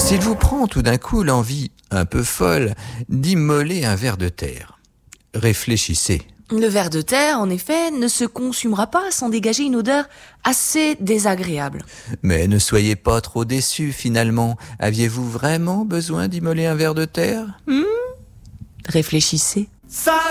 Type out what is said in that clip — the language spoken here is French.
S'il vous prend tout d'un coup l'envie, un peu folle, d'immoler un ver de terre, réfléchissez. Le ver de terre, en effet, ne se consumera pas sans dégager une odeur assez désagréable. Mais ne soyez pas trop déçus finalement. Aviez-vous vraiment besoin d'immoler un ver de terre ? Réfléchissez.